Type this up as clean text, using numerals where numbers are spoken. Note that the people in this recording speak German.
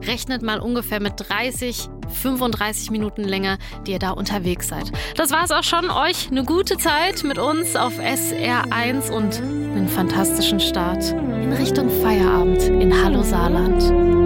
rechnet mal ungefähr mit 30, 35 Minuten länger, die ihr da unterwegs seid. Das war's auch schon. Euch eine gute Zeit mit uns auf SR1 und einen fantastischen Start in Richtung Feierabend in Hallo Saarland.